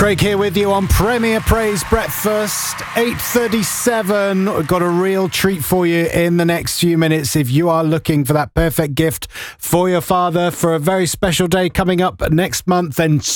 Craig here with you on Premier Praise Breakfast, 8:37. We've got a real treat for you in the next few minutes if you are looking for that perfect gift for your father for a very special day coming up next month. Then